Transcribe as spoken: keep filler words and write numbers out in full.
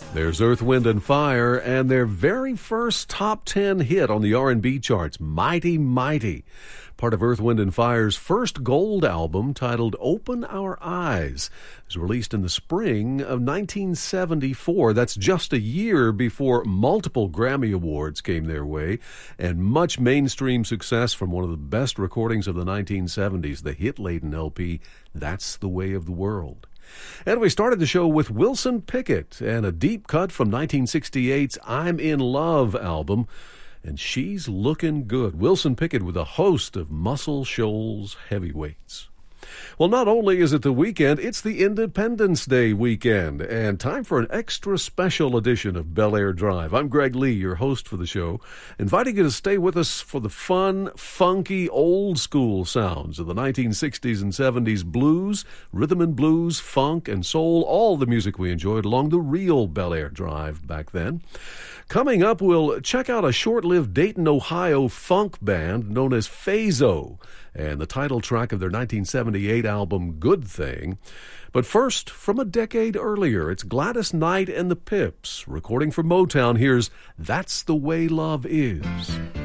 There's Earth, Wind and Fire and their very first top ten hit on the R and B charts, Mighty Mighty. Part of Earth, Wind and Fire's first gold album titled Open Our Eyes. It was released in the spring of nineteen seventy-four. That's just a year before multiple Grammy Awards came their way and much mainstream success from one of the best recordings of the nineteen seventies, the hit-laden L P, That's the Way of the World. And we started the show with Wilson Pickett and a deep cut from nineteen sixty-eight's I'm in Love album. And she's looking good. Wilson Pickett with a host of Muscle Shoals heavyweights. Well, not only is it the weekend, it's the Independence Day weekend, and time for an extra special edition of Bel Air Drive. I'm Greg Lee, your host for the show, inviting you to stay with us for the fun, funky, old-school sounds of the nineteen sixties and seventies blues, rhythm and blues, funk, and soul, all the music we enjoyed along the real Bel Air Drive back then. Coming up, we'll check out a short-lived Dayton, Ohio funk band known as Phazo and the title track of their nineteen seventy-eight album Good Thing. But first, from a decade earlier, it's Gladys Knight and the Pips. Recording for Motown, here's That's the Way Love Is.